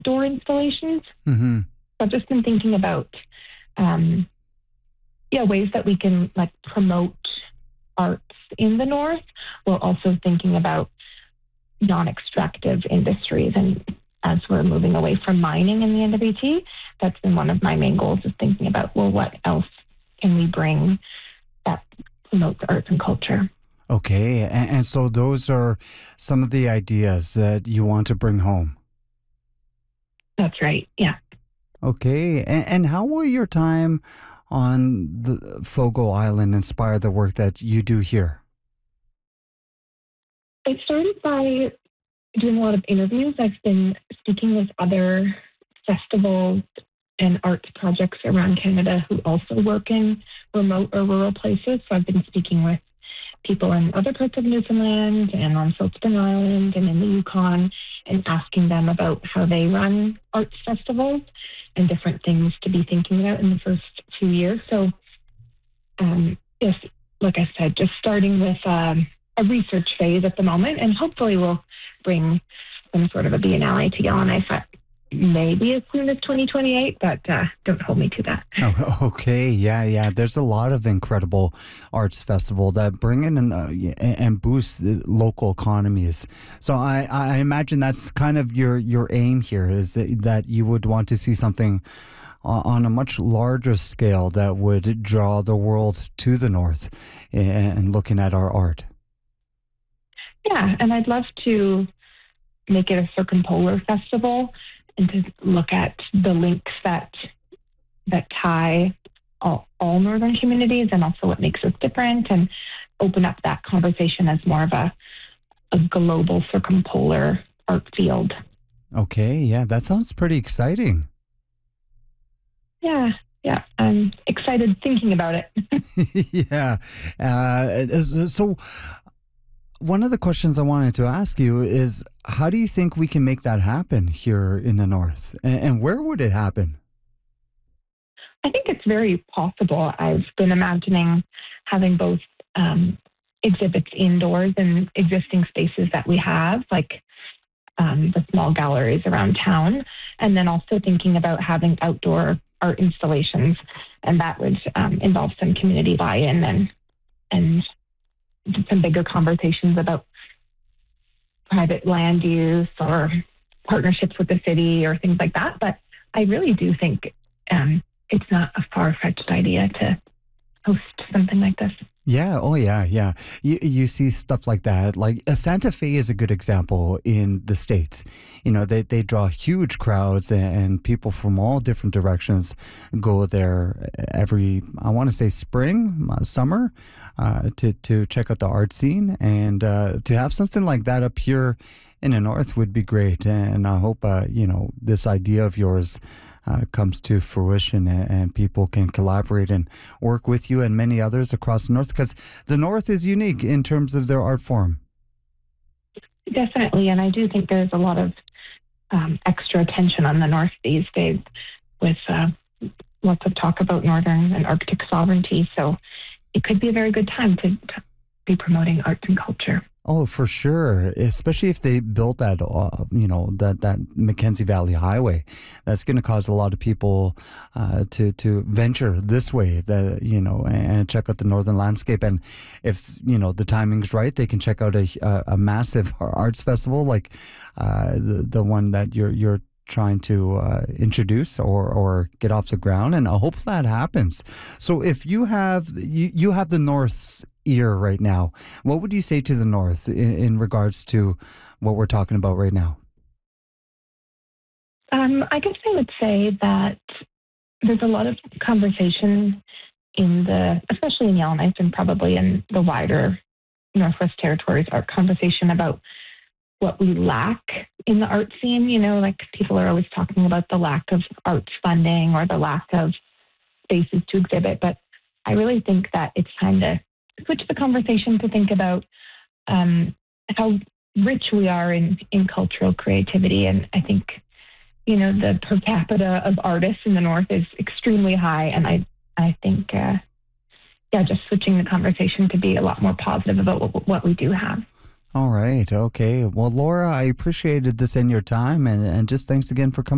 outdoor installations. Mm-hmm. So I've just been thinking about, ways that we can like promote arts in the north, while also thinking about non-extractive industries. And as we're moving away from mining in the NWT, that's been one of my main goals, is thinking about, well, what else can we bring that promotes arts and culture? Okay, and so those are some of the ideas that you want to bring home. That's right. Yeah. Okay, and how will your time on the Fogo Island inspire the work that you do here? I started by doing a lot of interviews. I've been speaking with other festivals and arts projects around Canada who also work in remote or rural places. So I've been speaking with people in other parts of Newfoundland and on Silk Spring Island and in the Yukon, and asking them about how they run arts festivals and different things to be thinking about in the first few years. So, yes, like I said, just starting with a research phase at the moment, and hopefully we'll bring some sort of a biennale to Yellowknife maybe as soon as 2028, but don't hold me to that. Oh, okay, yeah. There's a lot of incredible arts festival that bring in and boost the local economies. So I imagine that's kind of your aim here, is that you would want to see something on a much larger scale that would draw the world to the north and looking at our art. Yeah, and I'd love to make it a circumpolar festival, and to look at the links that tie all northern communities, and also what makes us different, and open up that conversation as more of a global circumpolar art field. Okay, yeah, that sounds pretty exciting. Yeah, I'm excited thinking about it. Yeah. So one of the questions I wanted to ask you is, how do you think we can make that happen here in the north? And where would it happen? I think it's very possible. I've been imagining having both exhibits indoors in existing spaces that we have, like the small galleries around town, and then also thinking about having outdoor art installations, and that would involve some community buy-in and some bigger conversations about private land use or partnerships with the city or things like that. But I really do think it's not a far-fetched idea to host something like this. Yeah. Oh, yeah. You see stuff like that. Like Santa Fe is a good example in the States. You know, they draw huge crowds, and people from all different directions go there every, I want to say spring, summer, to check out the art scene. And to have something like that up here in the north would be great. And I hope, this idea of yours comes to fruition, and people can collaborate and work with you and many others across the north, because the north is unique in terms of their art form. Definitely, and I do think there's a lot of extra attention on the north these days, with lots of talk about northern and Arctic sovereignty. So it could be a very good time to be promoting arts and culture. Oh, for sure. Especially if they built that, that Mackenzie Valley Highway, that's going to cause a lot of people to venture this way, and check out the northern landscape. And if the timing's right, they can check out a massive arts festival like the one that you're trying to introduce or get off the ground, and I hope that happens. So if you have the North's ear right now, what would you say to the North in regards to what we're talking about right now? I guess I would say that there's a lot of conversation especially in Yellowknife and probably in the wider Northwest Territories, art conversation about what we lack in the art scene. Like people are always talking about the lack of arts funding or the lack of spaces to exhibit. But I really think that it's time to switch the conversation to think about how rich we are in cultural creativity. And I think, the per capita of artists in the North is extremely high. And I think, just switching the conversation to be a lot more positive about what we do have. All right. Okay. Well, Laura, I appreciated this and your time, and just thanks again for coming.